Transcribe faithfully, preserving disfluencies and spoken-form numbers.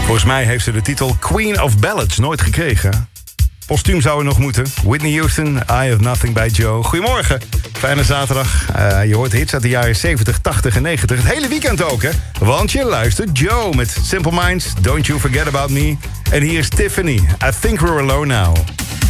Volgens mij heeft ze de titel Queen of Ballads nooit gekregen. Postuum zou er nog moeten. Whitney Houston, I Have Nothing bij Joe. Goedemorgen, fijne zaterdag. Uh, je hoort hits uit de jaren zeventig, tachtig en negentig. Het hele weekend ook, hè? Want je luistert Joe met Simple Minds, Don't You Forget About Me. En hier is Tiffany, I Think We're Alone Now.